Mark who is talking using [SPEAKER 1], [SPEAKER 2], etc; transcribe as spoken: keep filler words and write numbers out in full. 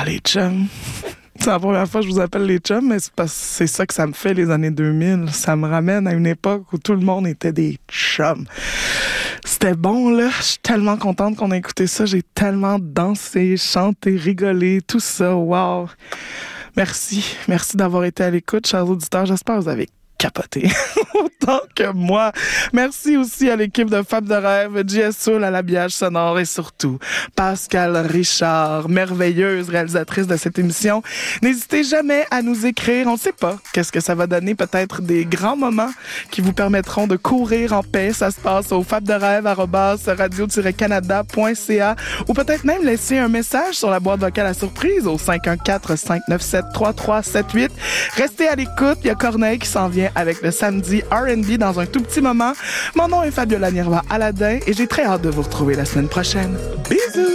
[SPEAKER 1] les chums. C'est la première fois que je vous appelle les chums, mais c'est parce que c'est ça que ça me fait, les années deux mille. Ça me ramène à une époque où tout le monde était des chums. C'était bon, là. Je suis tellement contente qu'on a écouté ça. J'ai tellement dansé, chanté, rigolé, tout ça. Wow! Merci. Merci d'avoir été à l'écoute, chers auditeurs. J'espère que vous avez capoté autant que moi. Merci aussi à l'équipe de Fab de Rêve, J S Soul à l'habillage sonore et surtout Pascal Richard, merveilleuse réalisatrice de cette émission. N'hésitez jamais à nous écrire. On ne sait pas qu'est-ce que ça va donner. Peut-être des grands moments qui vous permettront de courir en paix. Ça se passe au fab de rêve arobase radio tiret canada point c a ou peut-être même laisser un message sur la boîte vocale à surprise au cinq un quatre, cinq neuf sept, trois trois sept huit. Restez à l'écoute. Il y a Corneille qui s'en vient avec le samedi R and B dans un tout petit moment. Mon nom est Fabiola Nirva Aladin et j'ai très hâte de vous retrouver la semaine prochaine. Bisous!